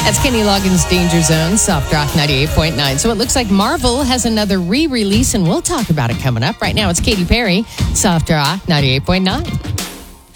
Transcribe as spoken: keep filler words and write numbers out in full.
That's Kenny Loggins' Danger Zone, Soft Rock ninety-eight point nine. So it looks like Marvel has another re-release, and we'll talk about it coming up. Right now, it's Katy Perry, Soft Rock ninety-eight point nine.